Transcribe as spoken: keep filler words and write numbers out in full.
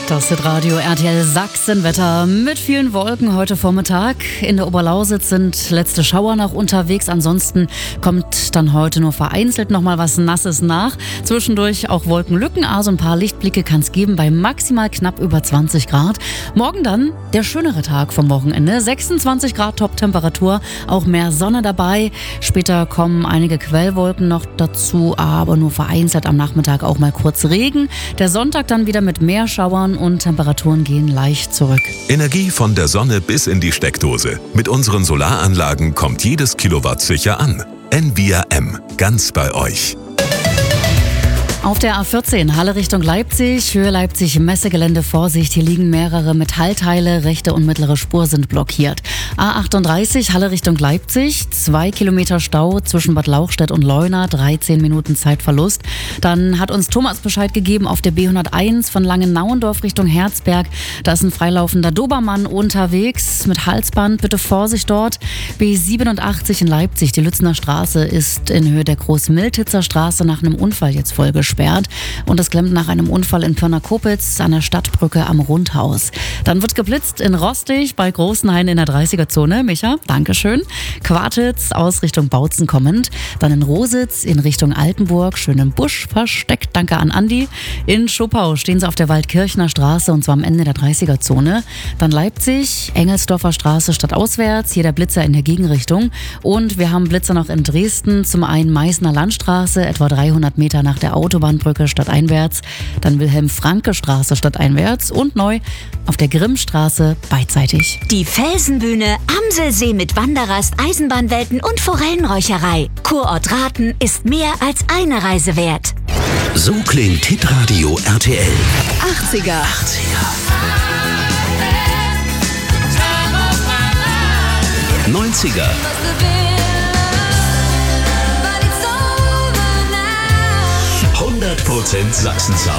Das Hitradio R T L Sachsenwetter mit vielen Wolken heute Vormittag. In der Oberlausitz sind letzte Schauer noch unterwegs. Ansonsten kommt dann heute nur vereinzelt noch mal was Nasses nach. Zwischendurch auch Wolkenlücken, also ein paar Lichtblicke kann es geben bei maximal knapp über zwanzig Grad. Morgen dann der schönere Tag vom Wochenende. sechsundzwanzig Grad Top-Temperatur, auch mehr Sonne dabei. Später kommen einige Quellwolken noch dazu, aber nur vereinzelt am Nachmittag auch mal kurz Regen. Der Sonntag dann wieder mit mehr Schauern und Temperaturen gehen leicht zurück. Energie von der Sonne bis in die Steckdose. Mit unseren Solaranlagen kommt jedes Kilowatt sicher an. N V R M, ganz bei euch. Auf der A vierzehn, Halle Richtung Leipzig, Höhe Leipzig Messegelände, Vorsicht, hier liegen mehrere Metallteile, rechte und mittlere Spur sind blockiert. A achtunddreißig, Halle Richtung Leipzig, zwei Kilometer Stau zwischen Bad Lauchstädt und Leuna, dreizehn Minuten Zeitverlust. Dann hat uns Thomas Bescheid gegeben auf der B hunderteins von Langenauendorf Richtung Herzberg, da ist ein freilaufender Dobermann unterwegs mit Halsband, bitte Vorsicht dort. B siebenundachtzig in Leipzig, die Lützener Straße ist in Höhe der Groß-Miltitzer Straße nach einem Unfall jetzt voll gesperrt. Und es klemmt nach einem Unfall in Pirna-Kopitz an der Stadtbrücke am Rundhaus. Dann wird geblitzt in Rostig bei Großenhain in der dreißiger-Zone. Micha, Dankeschön. Quartitz aus Richtung Bautzen kommend. Dann in Rositz in Richtung Altenburg, schön im Busch versteckt. Danke an Andi. In Schuppau stehen sie auf der Waldkirchner Straße und zwar am Ende der dreißiger-Zone. Dann Leipzig, Engelsdorfer Straße stadtauswärts, hier der Blitzer in der Gegenrichtung. Und wir haben Blitzer noch in Dresden, zum einen Meißner Landstraße, etwa dreihundert Meter nach der Autobahn. Bahnbrücke stadteinwärts, dann Wilhelm-Franke-Straße stadteinwärts und neu auf der Grimmstraße beidseitig. Die Felsenbühne, Amselsee mit Wanderrast, Eisenbahnwelten und Forellenräucherei. Kurort Rathen ist mehr als eine Reise wert. So klingt Hitradio R T L. achtziger. achtziger. neunziger. hundert Prozent Sachsen-Sound.